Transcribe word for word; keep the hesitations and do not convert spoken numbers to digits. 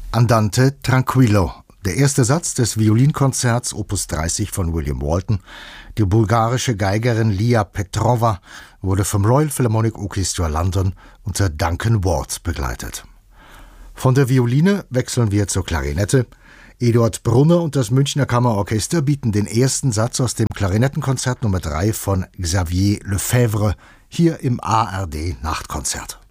Andante tranquillo, der erste Satz des Violinkonzerts Opus dreißig von William Walton. Die bulgarische Geigerin Lia Petrova wurde vom Royal Philharmonic Orchestra London unter Duncan Ward begleitet. Von der Violine wechseln wir zur Klarinette. Eduard Brunner und das Münchner Kammerorchester bieten den ersten Satz aus dem Klarinettenkonzert Nummer drei von Xavier Lefebvre hier im A R D Nachtkonzert.